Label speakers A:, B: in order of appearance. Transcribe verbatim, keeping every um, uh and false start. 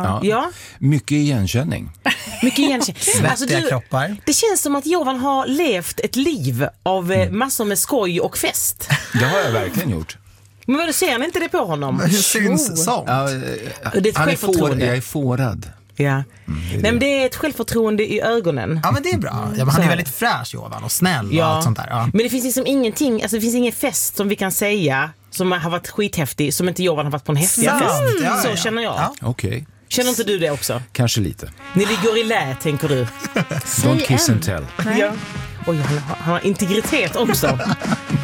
A: Ja.
B: Ja.
C: Mycket igenkänning.
B: Mycket igenkänning.
A: Svettiga
B: Alltså, du,
A: kroppar.
B: det känns som att Johan har levt ett liv av mm. massor med skoj och fest.
C: Det har jag verkligen gjort.
B: Men vad, ser ni inte det på honom?
A: Hur syns sånt?
C: Ja,
B: det är ett
C: han är
B: självförtroende.
C: får, jag är fårad.
B: Ja.
C: Mm, det, är
B: Nej, men det är ett självförtroende i ögonen.
A: Ja, men det är bra. Ja, men han är väldigt fräsch, Johan, och snäll och
B: Ja.
A: allt sånt där. Ja.
B: Men det finns liksom ingenting, alltså det finns ingen fest som vi kan säga som har varit skithäftig som inte Johan har varit på en häftig
A: Sant.
B: fest.
A: Ja,
B: Så
A: ja.
B: känner jag.
A: Ja.
C: Okej. Okay.
B: Känner inte du det också?
C: Kanske lite.
B: Ni ligger i lä, tänker du?
C: Don't kiss and tell.
B: Ja. Oj, han har, han har integritet också.